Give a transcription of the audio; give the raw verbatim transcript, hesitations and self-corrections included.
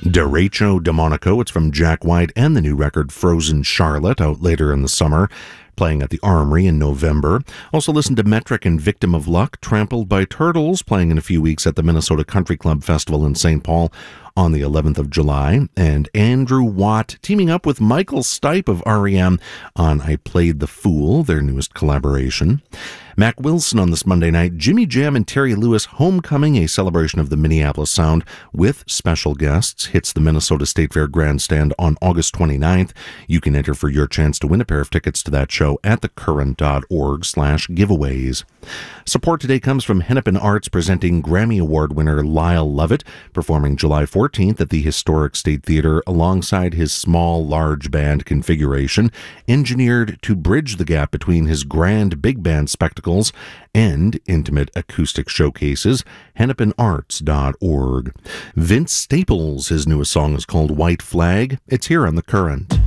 Derecho de Monaco, it's from Jack White, and the new record Frozen Charlotte, out later in the summer, playing at the Armory in November. Also listen to Metric and Victim of Luck, Trampled by Turtles, playing in a few weeks at the Minnesota Country Club Festival in Saint Paul on the eleventh of July, and Andrew Watt teaming up with Michael Stipe of R E M on I Played the Fool, their newest collaboration. Mac Wilson on this Monday night, Jimmy Jam and Terry Lewis Homecoming, a celebration of the Minneapolis Sound with special guests, hits the Minnesota State Fair Grandstand on August twenty-ninth. You can enter for your chance to win a pair of tickets to that show at thecurrent.org slash giveaways. Support today comes from Hennepin Arts, presenting Grammy Award winner Lyle Lovett, performing July fourteenth at the Historic State Theater alongside his small, large band configuration, engineered to bridge the gap between his grand big band spectacle and intimate acoustic showcases. hennepin arts dot org. Vince Staples, his newest song is called White Flag. It's here on The Current.